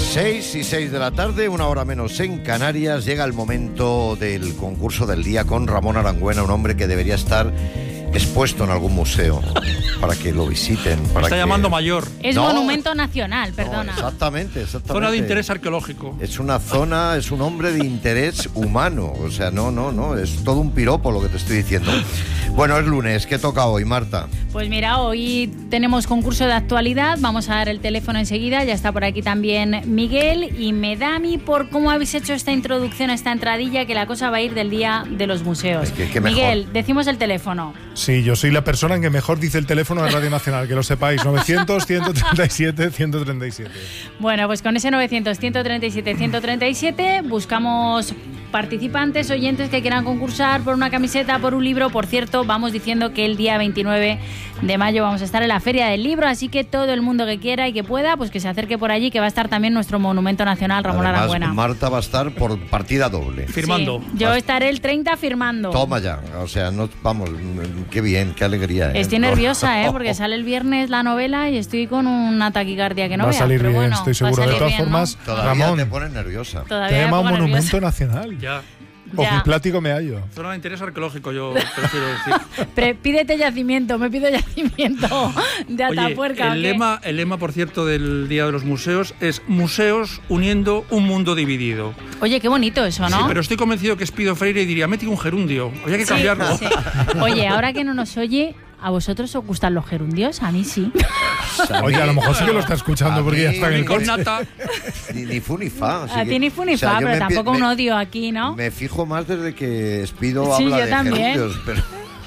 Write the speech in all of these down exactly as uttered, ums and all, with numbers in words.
Seis y seis de la tarde, una hora menos en Canarias, llega el momento del concurso del día con Ramón Arangüena, un hombre que debería estar expuesto en algún museo para que lo visiten. Para está que... llamando mayor. Es no, monumento nacional, perdona. No, exactamente, exactamente. Zona de interés arqueológico. Es una zona, es un hombre de interés humano. O sea, no, no, no, es todo un piropo lo que te estoy diciendo. Bueno, es lunes, ¿qué toca hoy, Marta? Pues mira, hoy tenemos concurso de actualidad, vamos a dar el teléfono enseguida, ya está por aquí también Miguel, y me da a mí por cómo habéis hecho esta introducción, esta entradilla, que la cosa va a ir del Día de los Museos. Es que, que mejor. Miguel, decimos el teléfono. Sí, yo soy la persona en que mejor dice el teléfono de Radio Nacional, que lo sepáis, novecientos, ciento treinta y siete, ciento treinta y siete. Bueno, pues con ese novecientos, ciento treinta y siete, ciento treinta y siete buscamos participantes, oyentes que quieran concursar por una camiseta, por un libro. Por cierto, vamos diciendo que el día veintinueve de mayo vamos a estar en la Feria del Libro, así que todo el mundo que quiera y que pueda, pues que se acerque por allí, que va a estar también nuestro monumento nacional, Ramón Además, Arangüena. Marta va a estar por partida doble. Firmando. Sí, yo estaré el treinta firmando. Toma ya, o sea, no, vamos, qué bien, qué alegría. ¿eh? Estoy nerviosa, ¿eh? Porque sale el viernes la novela y estoy con una taquicardia que no Va a veas, salir pero bien, bueno, estoy va a seguro. De salir todas bien, formas, ¿no? Todavía Ramón, te pones nerviosa. Todavía tema me un pongo monumento nerviosa. nacional. Ya. Ya. Ojiplático me hallo. Zona de interés arqueológico, yo prefiero decir. Pre- pídete yacimiento, me pido yacimiento de Oye, Atapuerca. ¿o el qué? lema, el lema, por cierto, del Día de los Museos es Museos uniendo un mundo dividido. Oye, qué bonito eso, ¿no? Sí, pero estoy convencido que Espido Freire diría, mete un gerundio, había que Sí, cambiarlo. sí. Oye, ahora que no nos oye, ¿a vosotros os gustan los gerundios? A mí sí. Oye, a lo mejor sí que lo está escuchando A porque ya mí, está en el Con coche. nata. Ni, ni fu ni fa. así A que- ti ni fu ni o sea, fa, yo pero me pi- tampoco me- un odio aquí, ¿no? Me fijo más desde que Espido Sí, habla yo de también. gerundios, pero...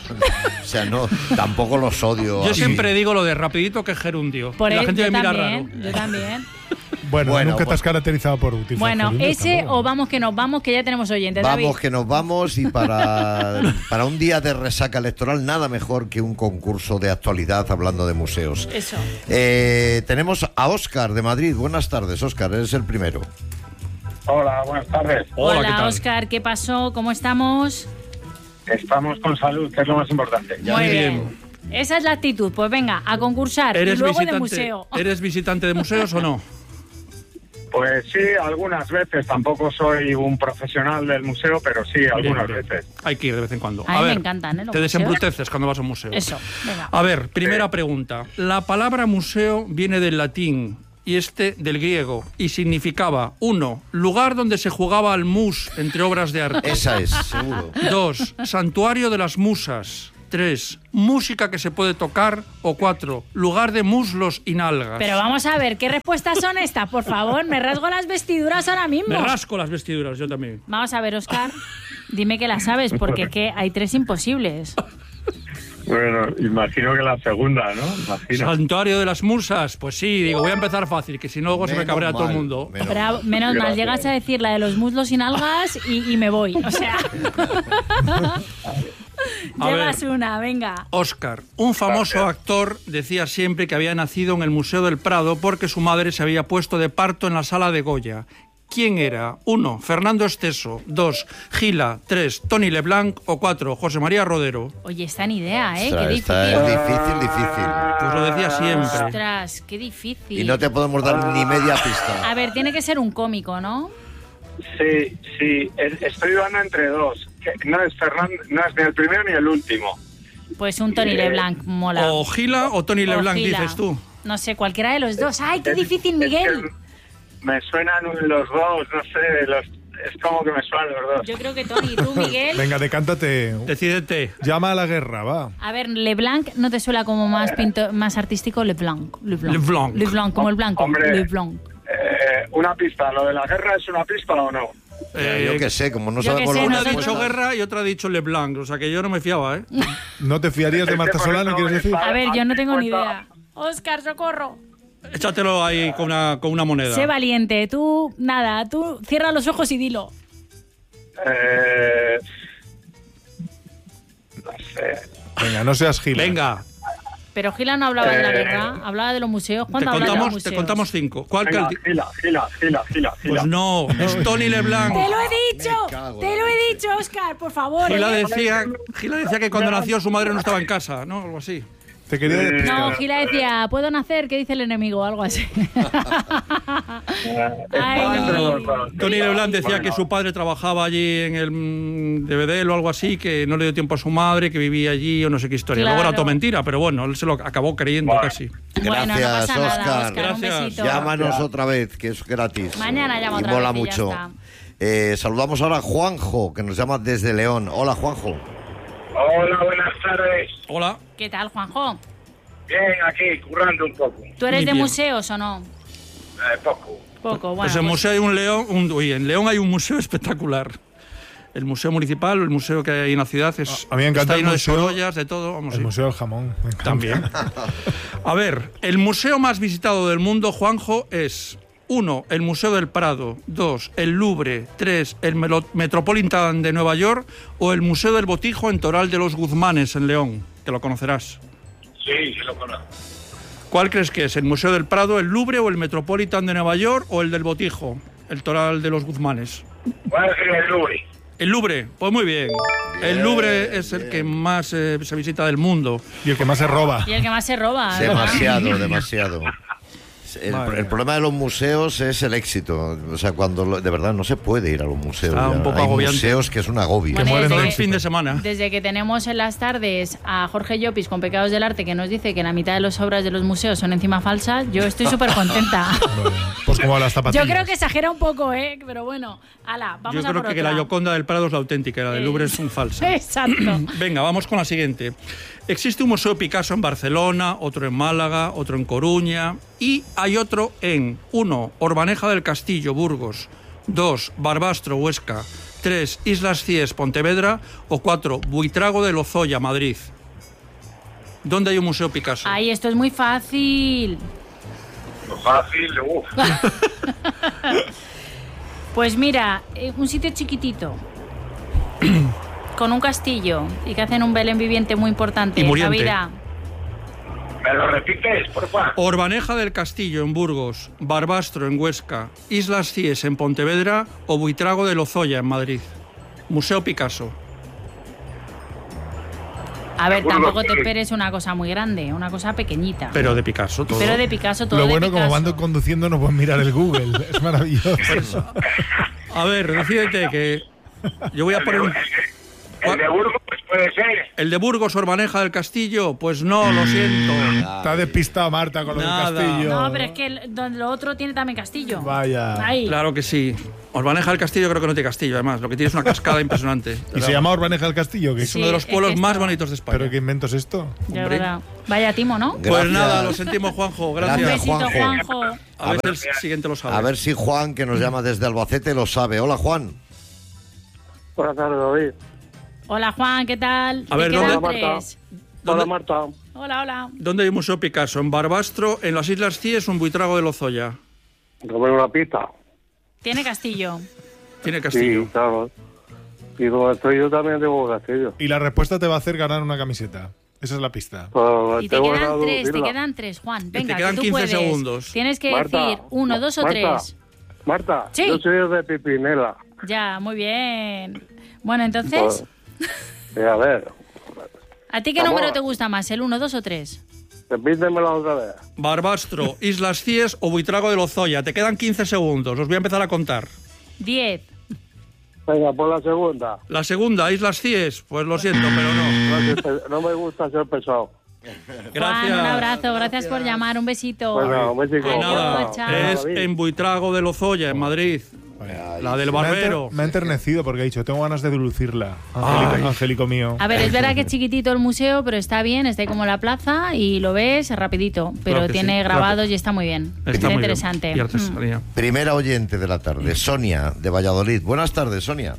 O sea, no, tampoco los odio. Yo así. siempre digo lo de rapidito que gerundio. Por la él, gente yo me mira también, raro. yo también. Bueno, Bueno, nunca te bueno. has caracterizado por utilizar Bueno, gerundios ese tampoco. o vamos que nos vamos, que ya tenemos oyentes, Vamos, David. que nos vamos, y para, para un día de resaca electoral nada mejor que un concurso de actualidad hablando de museos. Eso. Eh, tenemos a Óscar de Madrid. Buenas tardes, Óscar, eres el primero. Hola, buenas tardes. Hola, Hola, ¿qué tal? Óscar, ¿qué pasó? ¿Cómo estamos? Estamos con salud, que es lo más importante. Ya Muy muy bien. Esa es la actitud. Pues venga, a concursar. Y ¿Eres luego de visitante, museo. ¿Eres visitante de museos o no? Pues sí, algunas veces. Tampoco soy un profesional del museo, pero sí, algunas Bien, bien. veces. Hay que ir de vez en cuando. A mí me encantan, ¿eh, los Te museos. desembruteces cuando vas a un museo. Eso, venga. A ver, primera pregunta. La palabra museo viene del latín y este del griego y significaba, uno, lugar donde se jugaba al mus entre obras de arte. Esa es, seguro. Dos, santuario de las musas. Tres, música que se puede tocar. O cuatro, lugar de muslos y nalgas. Pero vamos a ver, ¿qué respuestas son estas? Por favor, me rasgo las vestiduras ahora mismo. Me rasco las vestiduras, yo también. Vamos a ver, Óscar, dime que la sabes, porque es que hay tres imposibles. Bueno, imagino que la segunda, ¿no? Imagino. Santuario de las musas. Pues sí, digo, voy a empezar fácil, que si no luego se me Menos cabrea todo el mal, mundo. menos Bravo, mal. menos mal, Gracias. llegas a decir la de los muslos sin algas y, y me voy. O sea, A llevas ver. una, venga. Oscar, un famoso actor decía siempre que había nacido en el Museo del Prado porque su madre se había puesto de parto en la sala de Goya. ¿Quién era? Uno, Fernando Esteso. Dos, Gila. Tres, Tony Leblanc. O cuatro, José María Rodero. Oye, está ni idea, ¿eh? Ostras, Qué esta difícil. es difícil, difícil. Pues lo decía siempre. Ostras, qué difícil. Y no te podemos dar ni media pista. A ver, tiene que ser un cómico, ¿no? Sí, sí, es- estoy dudando entre dos. Que no es Fernando, no es ni el primero ni el último. Pues un Tony Eh, Leblanc, mola. O Gila o Tony O Leblanc, Gila. dices tú. No sé, cualquiera de los dos. ¡Ay, qué Es- difícil, es Miguel! que me suenan los dos, no sé, los, es como que me suenan los dos. Yo creo que Tony, ¿y tú, Miguel? Venga, decántate. Decídete. Llama a la guerra, va. A ver, Leblanc, ¿no te suena como más pinto, más artístico? Leblanc. Leblanc. Leblanc. Leblanc, como el blanco. Hombre. Leblanc. Eh, una pista, ¿lo de la guerra es una pista o no? Eh, Yo qué sé, como no yo sabemos que sé, las Una ha nosotros- dicho respuestas. guerra y otra ha dicho Leblanc. O sea que yo no me fiaba, ¿eh? ¿No te fiarías de Es que Marta por Solano, eso quieres decir? está- A ver, yo no tengo ni cuenta- idea. Óscar, socorro. Échatelo ahí con una, con una moneda. Sé valiente. Tú, nada, tú cierra los ojos y dilo. Eh, no sé. Venga, no seas gila. Venga, Pero Gila no hablaba de la Eh, guerra, hablaba de los museos. te ¿Cuándo habla de los contamos, museos? te contamos cinco. ¿Cuál Venga, cal- gila, gila, gila, gila, gila. Pues no, es Tony Leblanc. ¡Te lo he dicho! Me cago en ¡Te la lo he leche. dicho, Óscar! Por favor. Gila ¿eh? decía, Gila decía que cuando nació su madre no estaba en casa, ¿no? Algo así. Te quería Eh, despistar. No, Gila decía, ¿puedo nacer? ¿Qué dice el enemigo? Algo así. Ay. Tony Leblanc decía que su padre trabajaba allí en el mm, D V D o algo así, que no le dio tiempo a su madre, que vivía allí o no sé qué historia. Claro. Luego era todo mentira, pero bueno, él se lo acabó creyendo Bueno. casi. Bueno, no Gracias, pasa nada, Óscar. Óscar, un Gracias. besito. Llámanos otra vez, que es gratis. Mañana llama y otra mola vez y ya mucho. está. Eh, saludamos ahora a Juanjo, que nos llama desde León. Hola, Juanjo. Hola, buenas tardes. Hola. ¿Qué tal, Juanjo? Bien, aquí, currando un poco. ¿Tú eres Muy de bien. museos o no? Eh, poco. Poco, bueno. Pues en pues- museo hay un León, un, uy, en León hay un museo espectacular. El museo municipal, el museo que hay en la ciudad es A mí me encanta está el lleno museo- de sorollas, de todo, vamos. El sí. Museo del Jamón. me encanta. También. A ver, el museo más visitado del mundo, Juanjo, es uno, el Museo del Prado, dos, el Louvre, tres, el Melo- Metropolitan de Nueva York o el Museo del Botijo en Toral de los Guzmanes, en León, que lo conocerás. Sí, sí lo conozco. ¿Cuál crees que es? ¿El Museo del Prado, el Louvre o el Metropolitan de Nueva York o el del Botijo, el Toral de los Guzmanes? ¿Cuál es el Louvre? El Louvre, pues muy bien. El Louvre es el que más eh, se visita del mundo. Y el que más se roba. Y el que más se roba. ¿verdad? Demasiado, demasiado. El, Madre el mía. problema de los museos es el éxito. O sea, cuando lo- de verdad no se puede ir a los museos. Está un ya. poco Hay agobiante. museos que es un agobio. Bueno, mueren desde, de El fin de semana. desde que tenemos en las tardes a Jorge Llopis con Pecados del Arte, que nos dice que la mitad de las obras de los museos son encima falsas, yo estoy súper contenta. Bueno, pues como las Yo zapatillas. creo que exagera un poco, ¿eh? Pero bueno, ala, vamos Yo a creo por que otra. la Gioconda del Prado es la auténtica, la del Eh, Louvre es un falso. Exacto. Venga, vamos con la siguiente. Existe un Museo Picasso en Barcelona, otro en Málaga, otro en Coruña y hay otro en uno, Orbaneja del Castillo, Burgos, dos, Barbastro, Huesca, tres, Islas Cíes, Pontevedra o cuatro, Buitrago de Lozoya, Madrid. ¿Dónde hay un Museo Picasso? Ay, esto es muy fácil. Lo fácil, uff. Pues mira, eh, un sitio chiquitito, con un castillo y que hacen un Belén viviente muy importante Y en muriente. Navidad. ¿Me lo repites, por favor? Orbaneja del Castillo en Burgos, Barbastro en Huesca, Islas Cíes en Pontevedra o Buitrago de Lozoya en Madrid. Museo Picasso. A ver, Burgos, tampoco te sí. esperes una cosa muy grande, una cosa pequeñita. Pero de Picasso todo. Pero de Picasso, todo Lo de bueno, como Picasso. van conduciendo, no pueden mirar el Google. Es maravilloso. A ver, decídete que yo voy a poner un... El de Burgos, pues puede ser. El de Burgos, Orbaneja del Castillo, pues no, lo siento. Está despistada Marta con lo Nada. del castillo. No, pero es que el- donde lo otro tiene también castillo. Vaya. Ahí. Claro que sí. Orbaneja del Castillo creo que no tiene castillo, además. Lo que tiene es una cascada impresionante. ¿Y se llama Orbaneja del Castillo? ¿Qué? Es uno de los Sí, pueblos es que más esto- bonitos de España. ¿Pero qué invento es esto? Ya hombre. verá. Vaya timo, ¿no? Pues Gracias. nada, lo sentimos, Juanjo. Gracias. Un Gracias, besito, Juanjo. Juanjo. A ver A ver- si el siguiente lo sabe. A ver si Juan, que nos llama desde Albacete, lo sabe. Hola, Juan. Buenas tardes, David. Hola, Juan, ¿qué tal? A ver, Te ¿dónde- quedan Hola, Marta. tres. ¿Dónde- Hola, Marta. Hola, hola. ¿Dónde hay un Museo Picasso? ¿En Barbastro, en las Islas Cíes o en Buitrago de Lozoya? Tomé una pista. Tiene castillo. Tiene castillo. Sí, claro. Y donde estoy yo también tengo castillo. Y la respuesta te va a hacer ganar una camiseta. Esa es la pista. Pues Y te tengo que quedan tres, te deducirla. quedan tres, Juan. Venga, quedan que tú quince puedes. segundos. Tienes que Marta, decir uno, dos o Marta, tres. Marta, Sí. yo soy de Pipinela. Ya, muy bien. Bueno, entonces, Pues, eh, a ver, ¿a ti qué vamos. número te gusta más? ¿El uno, dos o tres? repítemela otra vez. Barbastro, Islas Cíes o Buitrago de Lozoya. Te quedan quince segundos. Os voy a empezar a contar. Diez. Venga, por la segunda. La segunda, Islas Cíes. Pues lo siento, pero no. No, soy pe- no me gusta ser pesado. Gracias. Juan, un abrazo. Gracias por llamar. Un besito. Venga, un besico. Pues nada, Adiós, chao. es en Buitrago de Lozoya, en Madrid. La del Me ha enter- barbero. Me ha enternecido porque ha dicho, tengo ganas de lucirla. Angélico, Ay. Angélico mío. A ver, es verdad que es chiquitito el museo, pero está bien, está ahí como la plaza y lo ves rapidito, pero Claro que tiene sí, grabados claro. y está muy bien. Está muy interesante. bien. Y artesanía. Primera oyente de la tarde, Sonia, de Valladolid. Buenas tardes, Sonia.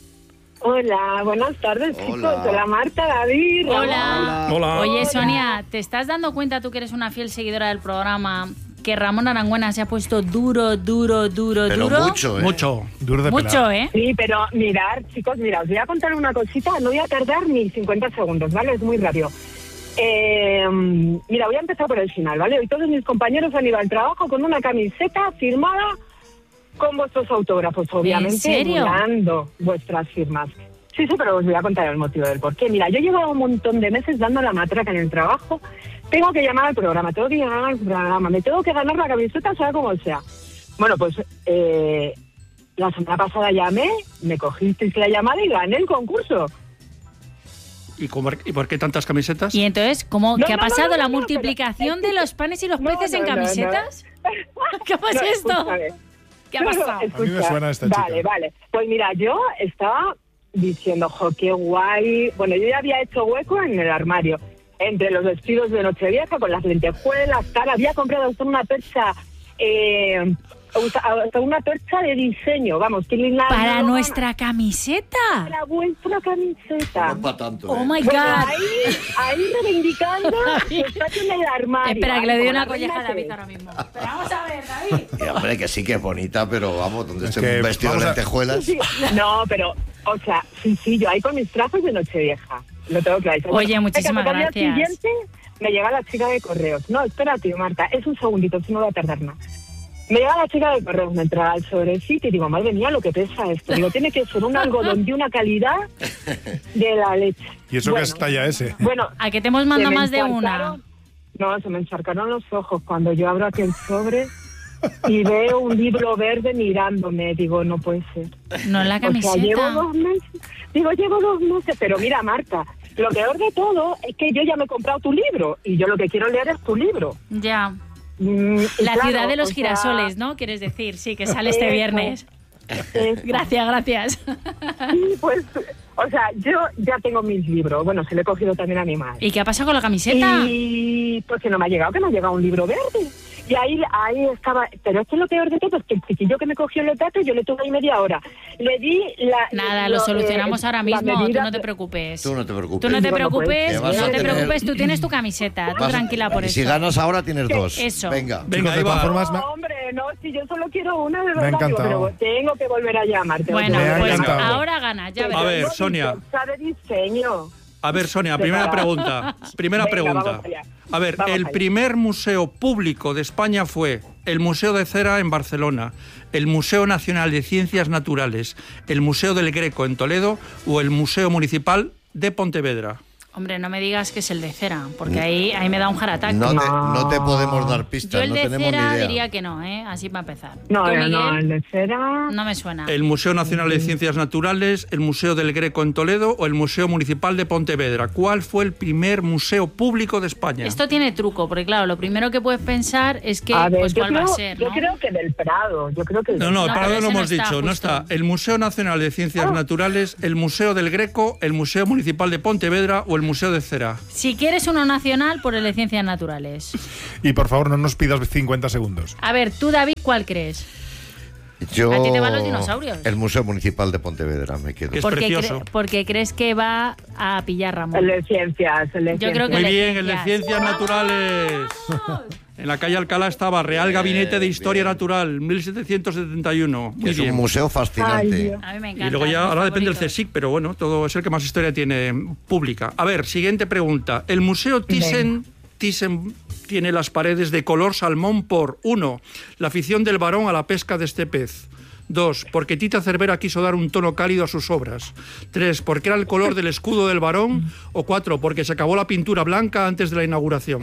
Hola, buenas tardes, Hola. chicos. Hola, Marta, David. Hola. Hola. Oye, Sonia, ¿te estás dando cuenta tú que eres una fiel seguidora del programa que Ramón Arangüena se ha puesto duro, duro, duro, Pero duro? mucho, ¿eh? Mucho. Duro de Mucho, pelar. ¿eh? Sí, pero mirad, chicos, mira, os voy a contar una cosita. No voy a tardar ni cincuenta segundos, ¿vale? Es muy rápido. Eh, mira, voy a empezar por el final, ¿vale? Hoy todos mis compañeros han ido al trabajo con una camiseta firmada con vuestros autógrafos, obviamente, serio? emulando vuestras firmas. Sí, sí, pero os voy a contar el motivo del porqué. Mira, yo llevo un montón de meses dando la matraca en el trabajo. Tengo que llamar al programa, tengo que llamar al programa, me tengo que ganar la camiseta, sea como sea. Bueno, pues eh, la semana pasada llamé, me cogisteis la llamada y gané el concurso. ¿Y, cómo, ¿Y por qué tantas camisetas? Y entonces, ¿cómo, No, ¿qué ha no, no, pasado? no, no, ¿La no, multiplicación pero- de los panes y los No, peces no, en no, no. camisetas? ¿Cómo es No, esto? escúchame. ¿Qué ha No, no, pasado? A mí me suena esta chica. Vale, vale. Pues mira, yo estaba diciendo, jo, qué guay. Bueno, yo ya había hecho hueco en el armario. Entre los vestidos de Nochevieja, con las lentejuelas, tal. Había comprado hasta una percha, eh, hasta una percha de diseño. Vamos, que la Para la- nuestra camiseta. Para vuestra camiseta. No para tanto, Oh ¿eh? my Bueno, God. ahí, ahí reivindicando que estás en el armario. Espera, que ahí le doy como una la colleja a reina David que ahora mismo. Pero vamos a ver, David. Y, hombre, que sí que es bonita, pero vamos, donde Es esté que un vestido de vamos a- lentejuelas. Sí, no, pero, o sea, sí, sí, yo ahí con mis trazos de Nochevieja. Lo tengo claro. Oye, Bueno, muchísimas al día gracias. siguiente me llega la chica de correos. No, espérate, Marta, es un segundito, si no voy a tardar más. Me llega la chica de correos, me entra al sobrecito y digo, madre mía, lo que pesa esto. Digo, tiene que ser un algodón de una calidad de la leche. Y eso Bueno, que es talla S. Bueno, ¿A que te hemos se mandado me más de una? encharcaron- No, se me encharcaron los ojos cuando yo abro aquel sobre y veo un libro verde mirándome. Digo, no puede ser. No en la O sea, llevo camiseta. dos meses. Digo, llevo dos meses. Pero mira, Marta, lo peor de todo es que yo ya me he comprado tu libro y yo lo que quiero leer es tu libro. Ya. Mm, y La claro, ciudad de los o sea, girasoles, ¿no? Quieres decir, sí, que sale este Eso. viernes. eso. Gracias, gracias. Sí, pues, o sea, yo ya tengo mis libros. Bueno, se lo he cogido también a mi madre. ¿Y qué ha pasado con la camiseta? Y pues que no me ha llegado, que me ha llegado un libro verde. Y ahí, ahí estaba, pero es que lo peor de todo es que el chiquillo que me cogió el datos, yo le tuve ahí media hora. Le di la... Nada, lo solucionamos eh, ahora la mismo, tú medida no te de- preocupes. Tú no te preocupes. Tú no te Bueno, pues, preocupes, que vas no a te tener- preocupes, tú tienes tu camiseta, tú Vas- tranquila por y eso. si ganas ahora tienes dos. Eso. Venga. Venga, Chicos, ahí de todas va. formas, me- No, hombre, no, si yo solo quiero una, de Me ha verdad, digo, encantado. pero tengo que volver a llamarte. Bueno, Me ha pues encantado. ahora ganas, ya A verás. ver, Sonia. de diseño. A ver, Sonia, primera Prepara. pregunta. Primera Venga, pregunta. vamos allá. A ver, Vamos el allá. primer museo público de España fue el Museo de Cera en Barcelona, el Museo Nacional de Ciencias Naturales, el Museo del Greco en Toledo o el Museo Municipal de Pontevedra. Hombre, no me digas que es el de cera, porque ahí, ahí me da un heart attack. No te, No. no te podemos dar Yo pistas, el no de tenemos ni cera idea. diría que no, ¿eh? Así para empezar. No, ¿Tú, no, Miguel? no, el de cera. No me suena. El Museo Nacional de Ciencias Naturales, el Museo del Greco en Toledo o el Museo Municipal de Pontevedra. ¿Cuál fue el primer museo público de España? Esto tiene truco, porque claro, lo primero que puedes pensar es que, A ver, pues yo cuál va a creo, ser, yo ¿no? creo que del Prado. Yo creo que el No, del no, No, Prado pero lo ese no hemos está, dicho, no justo. está. El Museo Nacional de Ciencias Ah. Naturales, el Museo del Greco, el Museo Municipal de Pontevedra o el Museo de Cera. Si quieres uno nacional, por el de ciencias naturales. Y por favor, no nos pidas cincuenta segundos. A ver, tú, David, ¿cuál crees? Yo, A ti te van los dinosaurios. El Museo Municipal de Pontevedra, me quedo. Es Porque, precioso. cre- porque crees que va a pillar Ramón. El de ciencias. El de Yo creo ciencias. que Muy el de bien, el de ciencias. Ciencias Naturales. En la calle Alcalá estaba Real Gabinete de Historia Natural, mil setecientos setenta y uno. Que Muy es un bien. museo Ay, fascinante. Dios. A mí me encanta. Y luego ya, mis ahora depende del favoritos. CSIC, pero bueno, todo es el que más historia tiene pública. A ver, siguiente pregunta. El Museo Thyssen, Thyssen tiene las paredes de color salmón por, uno, la afición del varón a la pesca de este pez. Dos, porque Tita Cervera quiso dar un tono cálido a sus obras. Tres, porque era el color del escudo del varón. O cuatro, porque se acabó la pintura blanca antes de la inauguración.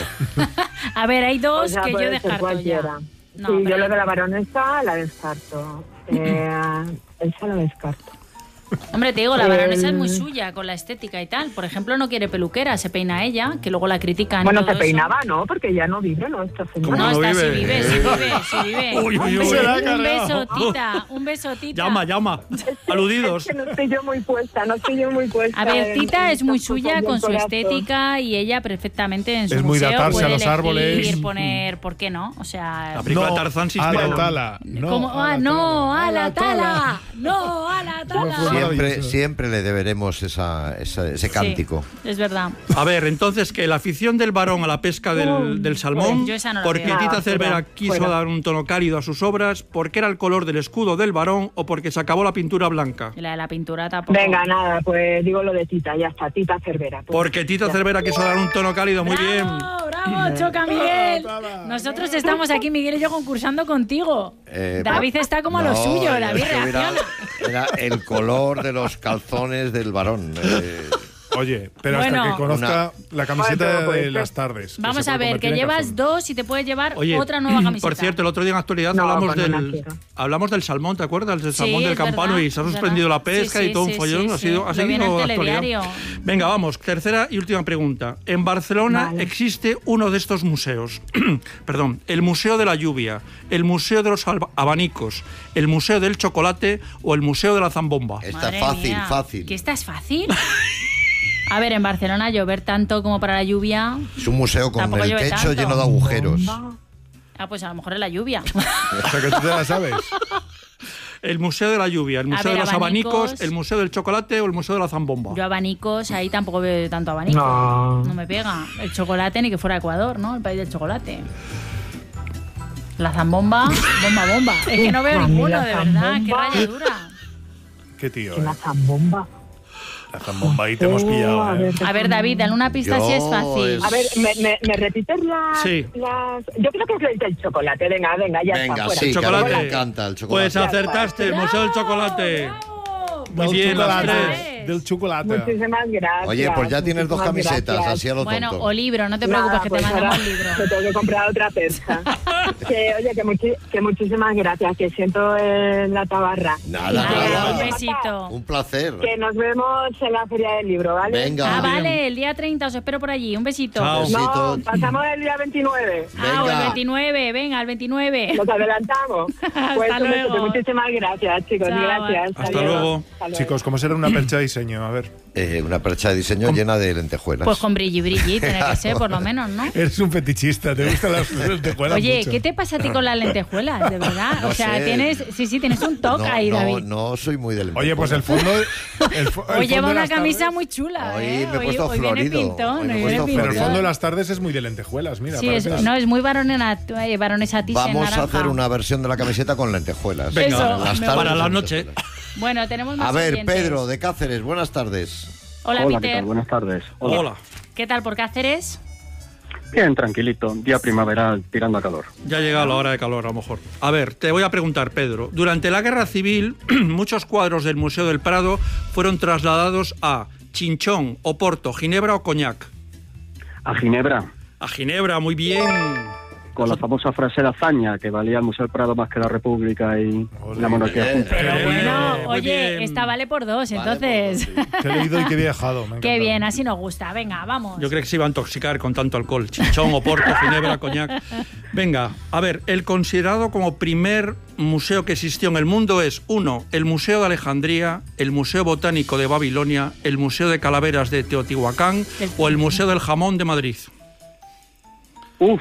A ver, hay dos O sea, que yo puede ser descarto cualquiera. ya. No, sí, pero- yo lo de la baronesa la descarto. Eh, esa la descarto. Hombre, te digo, la baronesa es El- muy suya con la estética y tal. Por ejemplo, no quiere peluquera, se peina ella, que luego la critican. y Bueno, todo se eso. peinaba, ¿no? Porque ya no vive, ¿no? Esta señora. ¿Cómo No, no está, sí vive? vive, sí vive, sí vive. Uy, uy, uy. Un, Se la ha un cargado. beso, Tita, un beso, Tita. Llama, llama. Aludidos. Es que no estoy yo muy puesta, no estoy yo muy puesta. A ver, en- Tita en es muy estas cosas suya del con su corazón. estética y ella perfectamente en su Es muy de museo atarse puede a los elegir, árboles. poner, ¿por qué no? O sea, La película No, Tarzán sí a la pero- tala. No, como, a la ah, no, tala. a la tala, no, a la ¿Cómo fue? tala. Siempre, Maravilloso. siempre le deberemos esa, esa- ese cántico. Sí, es verdad. A ver, entonces, que la afición del varón a la pesca del, del salmón, Yo esa no la porque veo. Tita Ah, Cervera fuera, quiso fuera. dar un tono cálido a sus obras, porque era el color del escudo del varón o porque se acabó la pintura blanca. Y la de la pintura tampoco. Venga, nada, pues digo lo de Tita, ya está, Tita Cervera. Pues, Porque Tita ya. Cervera quiso dar un tono cálido, muy bien. ¡Bravo, bravo, Choca Miguel! Nosotros estamos aquí, Miguel y yo, concursando contigo. Eh, David está como a lo no, suyo, es David que hubiera- reacciona. Era el color de los calzones del varón. eh, Oye, pero Bueno. hasta que conozca la camiseta Bueno, pues, de las tardes. que Vamos se a puede ver, que convertir en llevas cazón. dos y te puedes llevar Oye, otra nueva camiseta. por cierto, el otro día en Actualidad No, hablamos pues no la del quiero. hablamos del salmón, ¿te acuerdas? Del Sí, salmón del es campano verdad, y se ha es suspendido verdad. la pesca Sí, y todo sí, un follón. sí, ha sí. sido, ha Lo vi en seguido el Actualidad. telediario. Venga, vamos, tercera y última pregunta. En Barcelona Vale. existe uno de estos museos. Perdón, el Museo de la Lluvia, el Museo de los Alba- Abanicos, el Museo del Chocolate o el Museo de la Zambomba. Está Madre fácil, mía. fácil. ¿Que esta es fácil? A ver, en Barcelona llover tanto como para la lluvia. Es un museo con Tampoco el llueve techo tanto. lleno de agujeros. Ah, pues a lo mejor es la lluvia. O sea, que tú te la sabes. El Museo de la Lluvia, el A Museo ver, de los abanicos. Abanicos, el Museo del Chocolate o el Museo de la Zambomba. Yo abanicos, ahí tampoco veo tanto abanico. No. No me pega. El chocolate ni que fuera Ecuador, ¿no? El país del chocolate. La zambomba, bomba, bomba. Es que no veo A mí ninguno, la de verdad. Qué zambomba. rayadura. Qué tío, Que eh. la zambomba. La zambomba ahí te hemos Oh, pillado, a eh. ver, A ver, David, dale una pista Yo si es fácil. es- A ver, ¿me, me, me repites las, Sí. las...? Yo creo que es el del chocolate. Venga, venga, ya Venga, está, fuera. sí, que a mí Chocolate. me encanta el chocolate. Pues acertaste, el Museo del Chocolate. Muy Del bien, las chocolate. tres. Del chocolate. Muchísimas gracias. Oye, pues ya tienes dos muchísimas camisetas, gracias. así a lo Bueno, tonto. o libro, no te Nada, preocupes que pues te mandamos ahora libro. Me tengo que comprar otra persa. que, oye, que, muchi- que muchísimas gracias, que siento en la tabarra. Nada, Nada, nada. un besito. Un placer. Que nos vemos en la Feria del Libro, ¿vale? Venga. Ah, vale, el día treinta os espero por allí. Un besito. Chao. Besito. No, pasamos el día veintinueve. Ah, o el Venga. veintinueve, venga, el veintinueve. Nos adelantamos. Hasta Pues un luego. beso, muchísimas gracias, chicos. Chao. Gracias. Hasta Adiós. luego. Hasta luego. Chicos, ¿cómo será una percha de diseño? A ver. Eh, una percha de diseño llena de lentejuelas. Pues con brilli brilli, tiene que ser, por lo menos, ¿no? Eres un fetichista, te gustan las lentejuelas Oye, mucho. ¿qué te pasa a ti con las lentejuelas, de verdad? No o sea, sé. tienes, sí, sí, tienes un toque no, ahí, no, David. no soy muy de lentejuelas. Oye, pues el fondo... El, fo- el Hoy lleva fondo de una las camisa tardes- muy chula, Hoy ¿eh? me he puesto hoy viene florido. pintón, Hoy me he hoy puesto viene Pero el pintón. fondo de las tardes es muy de lentejuelas, mira. Sí, es- parece- no, es muy varonena, eh, varonesa tiza en Vamos a naranja. hacer una versión de la camiseta con lentejuelas. Venga, Eso, Las me tardes para la con noche. lentejuelas. Bueno, tenemos más A ver, oyentes. Pedro, de Cáceres, buenas tardes. Hola, Hola, ¿qué Peter. tal? Buenas tardes. Hola. ¿Qué tal por Cáceres? Bien, tranquilito. Día primaveral tirando a calor. Ya ha llegado la hora de calor, a lo mejor. A ver, te voy a preguntar, Pedro. Durante la Guerra Civil, muchos cuadros del Museo del Prado fueron trasladados a Chinchón, Oporto, Ginebra o Coñac. A Ginebra, A Ginebra, muy bien. con la famosa frase de hazaña que valía el Museo del Prado más que la República y Ole, la monarquía bien. juntas. Pero Bien, bueno, muy oye, bien. esta vale por dos, Vale, entonces. por dos, sí. Que he leído y que he viajado. me ha Qué encantado. bien, así nos gusta. Venga, vamos. Yo creo que se iba a intoxicar con tanto alcohol. Chinchón, Oporto, Ginebra, Coñac. Venga, a ver, el considerado como primer museo que existió en el mundo es, uno, el Museo de Alejandría, el Museo Botánico de Babilonia, el Museo de Calaveras de Teotihuacán El- o el Museo del Jamón de Madrid. Uf.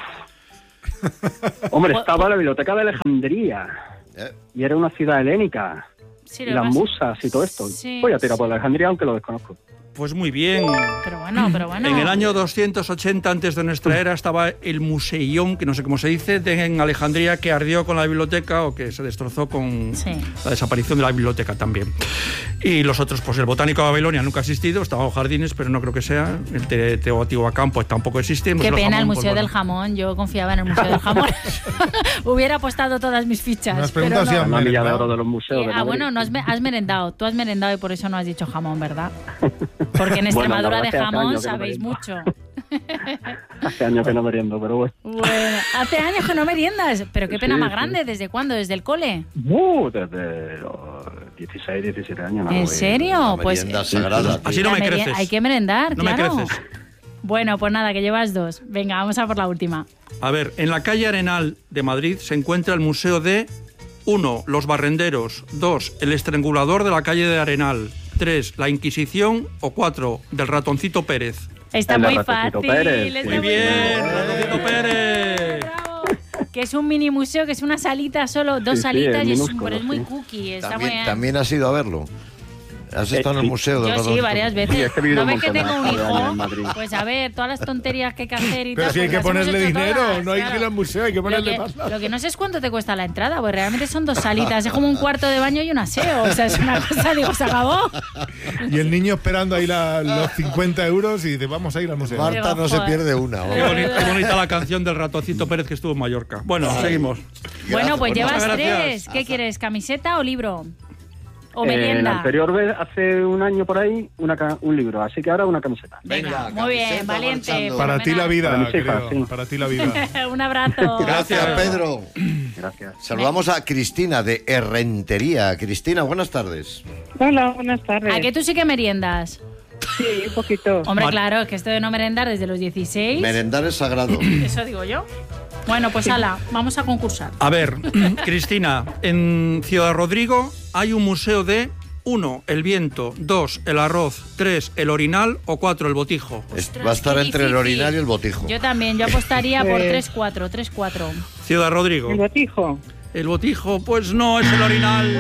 Hombre, estaba la biblioteca de Alejandría Eh, y era una ciudad helénica. Sí, Y lo las vas- musas y todo esto. Sí, Voy a tirar por sí. Alejandría, aunque lo desconozco. Pues muy bien. Pero bueno, pero bueno. En el año doscientos ochenta antes de nuestra era estaba el Museión, que no sé cómo se dice, de- en Alejandría, que ardió con la biblioteca o que se destrozó con Sí. la desaparición de la biblioteca también. Y los otros, pues el Botánico de Babilonia nunca ha existido, estaba en jardines, pero no creo que sea. El Te- Teotihuacán pues tampoco existe. Qué pena el Jamón, Museo pues, del bueno. Jamón. Yo confiaba en el Museo del Jamón. Hubiera apostado todas mis fichas. Me has pero preguntado no. si han Una milla de merendado. oro de los museos de Ah, Madrid. bueno, no has, me- has merendado. Tú has merendado y por eso no has dicho jamón, ¿verdad? Porque en Bueno, Extremadura la de verdad es que hace jamón años que no sabéis meriendo. mucho. Hace años que no meriendo, pero bueno. Bueno, hace años que no meriendas. Pero qué pena Sí, más sí. grande. ¿Desde cuándo? ¿Desde el cole? Uh, desde los dieciséis, diecisiete años. ¿no? ¿En Voy- serio? la Pues merienda sagrada. Así no la me meri- creces. hay que merendar, No me claro. creces. Bueno, pues nada, que llevas dos. Venga, vamos a por la última. A ver, en la calle Arenal de Madrid se encuentra el museo de uno, Los Barrenderos, dos, El Estrangulador de la calle de Arenal, tres, La Inquisición o cuatro, Del Ratoncito Pérez. Está El de muy Ratoncito fácil. Pérez. está Muy bien, Ratoncito Pérez. Bravo. Que es un mini museo, que es una salita solo, dos Sí, sí, salitas es y es, minúsculo, pero es muy sí. cookie. Está muy También, bien. también has ido a verlo. ¿Has Eh, estado en el sí. museo del Yo sí, Ratoncito? varias veces. Sí, es que he vivido ¿No un ves que montón tengo un de años hijo? en Madrid. Pues a ver, todas las tonterías que hay que hacer y Pero tal. si hay pues que las hemos ponerle hecho dinero, todas, no hay que ir claro. al museo, hay que Lo ponerle que, pasta. lo que no sé es cuánto te cuesta la entrada, pues realmente son dos salitas, es como un cuarto de baño y un aseo. O sea, es una cosa, digo, se acabó. Y el niño esperando ahí la- los cincuenta euros y dice, vamos a ir al museo. Marta no se Joder. pierde una. Qué vamos. bonita, qué bonita la canción del Ratoncito Pérez que estuvo en Mallorca. Bueno, seguimos. Bueno, pues Gracias, llevas muchas gracias. tres. ¿Qué quieres, camiseta o libro? O Eh, merienda. la anterior vez, hace un año por ahí, una ca- un libro, así que ahora una camiseta. Venga, muy bien, camiseta valiente. marchando. Para ti la vida, Para mis hijas, querido, sí. para ti la vida. Un abrazo. Gracias, Pedro. Gracias. Saludamos a Cristina de Herrentería. Cristina, buenas tardes. Hola, buenas tardes. ¿A que tú sí que meriendas? Sí, un poquito. Hombre, Mar- claro, es que esto de no merendar desde los dieciséis, Merendar es sagrado. eso digo yo. Bueno, pues ala, vamos a concursar. A ver, Cristina, en Ciudad Rodrigo hay un museo de uno, el viento, dos, el arroz, tres, el orinal o cuatro, el botijo. Es- Ostras, Va a estar qué entre el difícil. orinal y el botijo. Yo también, yo apostaría por Eh. tres cuatro, tres cuatro. Ciudad Rodrigo. El botijo. El botijo, pues no, es el orinal.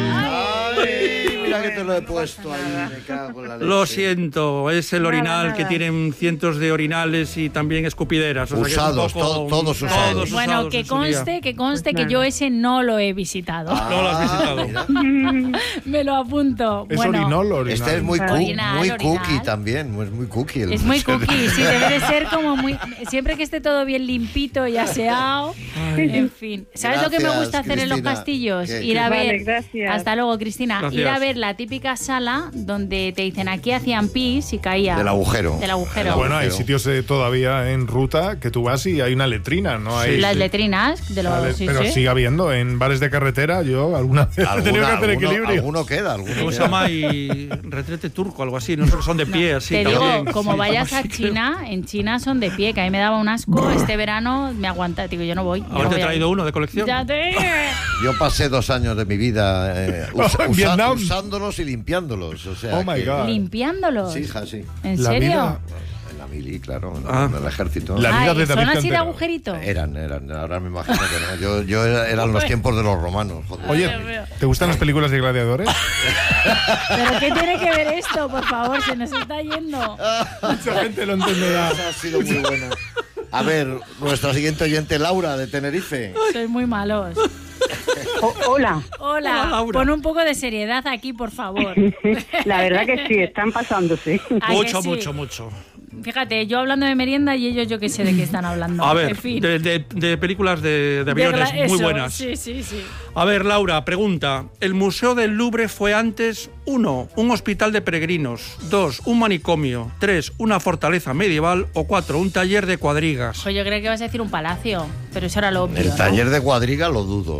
Ay, mira que te lo he puesto ahí. Me cago en la leche. Lo siento, es el Nada, orinal nada. que tienen cientos de orinales y también escupideras. O sea que es un Usados, poco- to- todos usados. todos Bueno, usados que en su día. conste, que conste Pues que yo ese no lo he visitado. No lo has visitado. Ah, mira. Me lo apunto. ¿Es bueno, orinol o orinal? Este es muy, cu- Orinal, muy orinal. cookie también. Es muy cookie. el Es muy museo de- cookie, sí, debe de ser como muy... Siempre que esté todo bien limpito y aseado. En fin. ¿Sabes lo que me Gracias, gusta hacer en los Cristina. castillos? ¿Qué? Ir a Vale, ver... gracias. Hasta luego, Cristina. Gracias. Ir a ver la típica sala donde te dicen aquí hacían pis y caía. Del agujero. Del agujero. Del Bueno, hay agujero. sitios eh, todavía en ruta que tú vas y hay una letrina, ¿no? Hay, Las letrinas de los... Vale, sí, pero sí. sigue habiendo en bares de carretera. Yo alguna vez he tenido que Alguna- hacer alguno, equilibrio. alguno queda. Alguno ¿Cómo se queda. llama? Y retrete turco, algo así. No sé, son de pie, así Te también. digo, como Sí, vayas algo a así, creo. China, en China son de pie, que a mí me daba un asco. Este verano me aguanta, digo, yo no voy. yo no Ahora te voy he a traído ir. uno de colección. Ya te... Yo pasé dos años de mi vida eh, Oh, usa- en usa- Vietnam. usándolos y limpiándolos. O sea Oh my que- God. Limpiándolos. Sí, hija, sí. ¿En La serio? vida- En la mili, claro. En, Ah. en el ejército. La Ah, vida de ¿y David ¿son así de Cantero. agujerito? Eran, eran. Ahora me imagino que no. Yo, yo era- eran los tiempos de los romanos. Joder. Oye, ¿te gustan las películas de gladiadores? ¿Pero qué tiene que ver esto? Por favor, se nos está yendo. Mucha gente lo entenderá. Esa ha sido muy buena. A ver, nuestra siguiente oyente, Laura, de Tenerife. Sois muy malos. O- hola. Hola, Hola, Laura. pon un poco de seriedad aquí, por favor. La verdad que sí, están pasándose. ¿A que Mucho, sí? mucho, mucho. Fíjate, yo hablando de merienda y ellos yo que sé de qué están hablando. A ver, en fin. de, de- de películas de, de aviones De- muy eso, buenas. Sí, sí, sí. A ver, Laura, pregunta. ¿El Museo del Louvre fue antes, uno, un hospital de peregrinos, dos, un manicomio, tres, una fortaleza medieval o cuatro, un taller de cuadrigas? Ojo, yo creo que vas a decir un palacio, pero eso era lo obvio. El ¿no? taller de cuadriga lo dudo.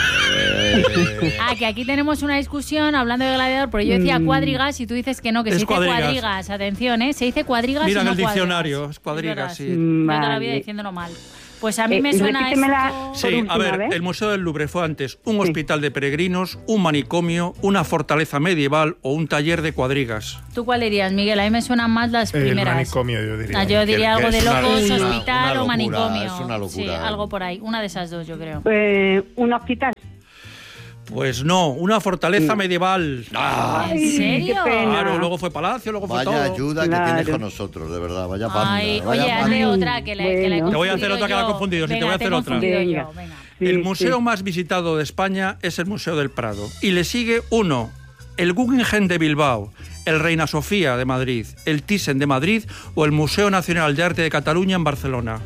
Eh, Ah, que aquí tenemos una discusión hablando de gladiador, pero yo decía cuadrigas y tú dices que no, que Es se dice cuadrigas. cuadrigas. Atención, ¿eh? Se dice cuadrigas Mira y en no el diccionario, cuadrigas. es cuadrigas, verdad, sí. Yo toda la Vale. vida diciéndolo mal. Pues a mí Eh, me suena repítemela. esto... Sí, Por a última ver, vez. el Museo del Louvre fue antes un hospital de peregrinos, un manicomio, una fortaleza medieval o un taller de cuadrigas. ¿Tú cuál dirías, Miguel? A mí me suenan más las El primeras. manicomio, yo diría. Ah, yo diría Que- que algo de es una- locos, es una- hospital una o locura, manicomio. es una locura. Sí, algo por ahí. Una de esas dos, yo creo. Eh, un hospital. Pues no, una fortaleza medieval. ¿En Ay, serio? qué pena. Claro, luego fue palacio, luego fue Vaya todo. ayuda que Claro. tienes con nosotros, de verdad. Vaya banda. Ay, vaya oye, banda. hazle otra que la, que la he Bueno. Te voy a hacer confundido otra que la he yo. confundido, sí, te Venga, voy a hacer he otra. confundido Venga. yo, venga. Sí, El museo sí. más visitado de España es el Museo del Prado. Y le sigue uno, el Guggenheim de Bilbao, el Reina Sofía de Madrid, el Thyssen de Madrid o el Museo Nacional de Arte de Cataluña en Barcelona.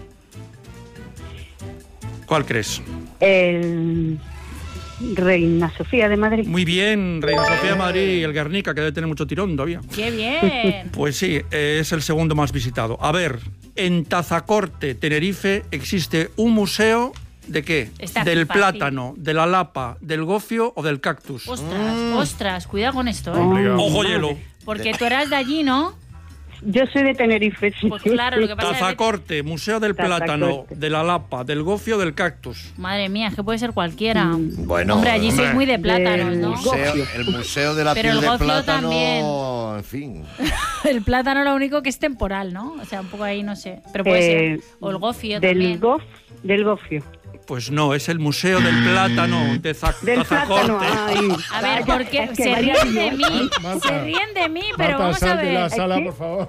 ¿Cuál crees? El Reina Sofía de Madrid. Muy bien, Reina Sofía de Madrid y el Guernica, que debe tener mucho tirón todavía. ¡Qué bien! Pues sí, eh, es el segundo más visitado. A ver, en Tazacorte, Tenerife, existe un museo ¿de qué? Está ¿Del fácil. plátano, de la lapa, del gofio o del cactus? Ostras, ostras, cuidado con esto, ¿eh? Complicado. Ojo hielo. Porque tú eras de allí, ¿no? Yo soy de Tenerife. sí. Pues claro, lo que pasa es que... Tazacorte, Museo del Plátano, Tazacorte. de la lapa, del gofio o del cactus. Madre mía, es que puede ser cualquiera. Bueno, Hombre, allí hombre. sois muy de plátanos, Del ¿no? Museo- el museo de la Pero piel el de gofio plátano, también. en fin. El plátano lo único que es temporal, ¿no? O sea, un poco ahí, no sé. Pero puede Eh, ser. O el gofio del también. gof, del gofio. Pues no, es el Museo del Plátano de Za- Del plátano. Tazacorte. Ay, A ver, vaya, ¿por qué? es que Se vaya ríen de lío. mí. Marta. Se ríen de mí, pero Marta, vamos a sal de la ver. sala, ¿Sí? por favor.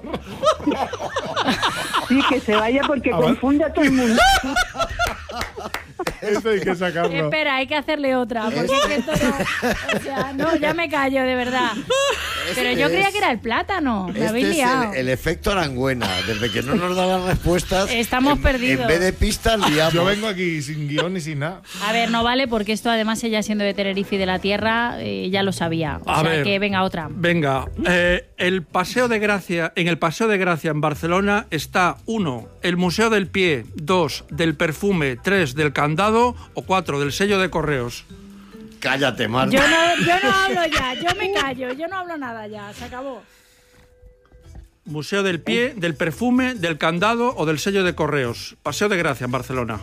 Sí, que se vaya porque A ver. confunde a todo el mundo. Esto hay que sacarlo. Espera, hay que hacerle otra. Porque Este- es que esto no, o sea, no, ya me callo, de verdad. Pero yo creía que era el plátano. Me Este habéis es liado. el, el efecto Arangüena. Desde que no nos da las respuestas, Estamos en, perdidos. En vez de pistas, liamos. Yo vengo aquí sin guión ni sin nada. A ver, no vale, porque esto además ella siendo de Tenerife y de la tierra, eh, ya lo sabía. O A sea ver. que venga otra. Venga, eh, el Paseo de Gracia, en el Paseo de Gracia en Barcelona está uno, el Museo del Pie, dos, del perfume, tres, del candado o cuatro, del sello de correos. Cállate, Marta. Yo no, yo no hablo ya, yo me callo, yo no hablo nada ya, se acabó. Museo del Pie, del perfume, del candado o del sello de correos. Paseo de Gracia en Barcelona.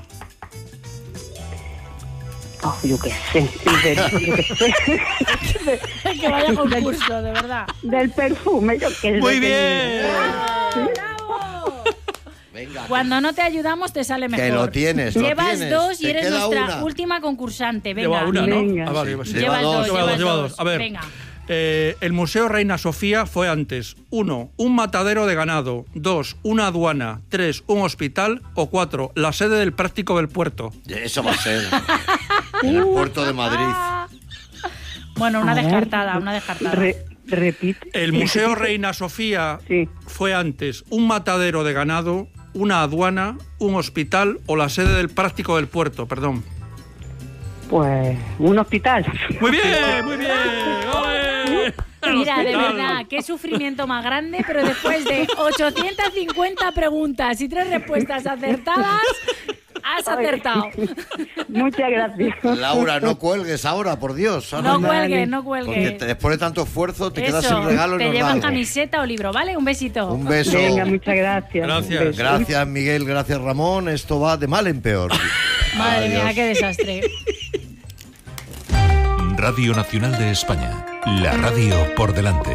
Oh, yo qué sé. Del, yo qué sé. Que vaya concurso, de verdad. Del perfume, yo qué sé. Muy bien. ¡Bravo! Venga, Cuando no te ayudamos te sale mejor. que lo tienes, lo Llevas tienes. dos y Te eres queda nuestra una. última concursante. Venga. Lleva una, ¿no? Venga. Ah, vale, lleva, sí. Lleva Llevas dos, dos, lleva llevas dos, lleva dos. dos. A ver. Venga. Eh, el Museo Reina Sofía fue antes. Uno, un matadero de ganado. Dos, una aduana. Tres, un hospital. O cuatro, la sede del práctico del puerto. Eso va a ser. En el puerto de Madrid. Ah. Bueno, una A ver. descartada, una descartada. Re- repite. El Museo Reina Sofía Sí. fue antes un matadero de ganado, una aduana, un hospital o la sede del práctico del puerto, perdón. Pues un hospital. Muy bien, muy bien. ¡Ole! El Mira, de hospital. verdad, qué sufrimiento más grande, pero después de ochocientas cincuenta preguntas y tres respuestas acertadas, has acertado. Muchas gracias. Laura, no cuelgues ahora, por Dios. Ahora No ya- cuelgues, no Porque cuelgues. te- después de tanto esfuerzo te quedas Eso, sin regalo y te nos da llevan algo. camiseta o libro, ¿vale? Un besito. Un beso. Venga, muchas gracias. Gracias. Un beso. Gracias, Miguel. Gracias, Ramón. Esto va de mal en peor. Madre mía, Adiós. qué desastre. Radio Nacional de España. La radio por delante.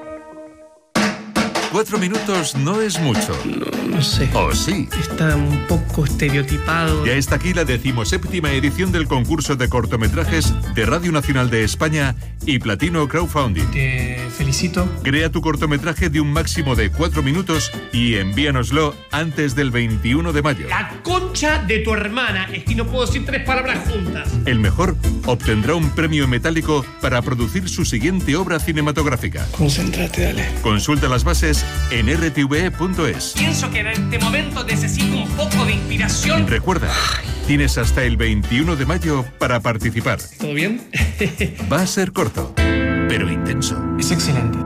Cuatro minutos no es mucho. No sé. ¿O sí? Está un poco estereotipado. Ya está aquí la decimoséptima edición del concurso de cortometrajes de Radio Nacional de España y Platino Crowdfunding. Te felicito. Crea tu cortometraje de un máximo de cuatro minutos y envíanoslo antes del veintiuno de mayo. La concha de tu hermana. Es que no puedo decir tres palabras juntas. El mejor obtendrá un premio metálico para producir su siguiente obra cinematográfica. Concéntrate, dale. Consulta las bases en r t v e punto es. Pienso que en este momento necesito un poco de inspiración. Recuerda, tienes hasta el veintiuno de mayo para participar. ¿Todo bien? Va a ser corto, pero intenso. Es excelente.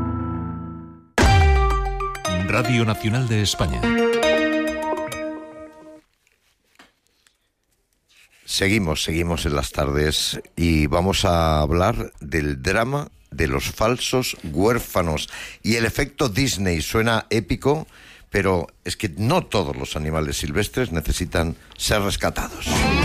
Radio Nacional de España. Seguimos, seguimos en las tardes y vamos a hablar del drama de los falsos huérfanos y el efecto Disney. Suena épico, pero es que no todos los animales silvestres necesitan ser rescatados.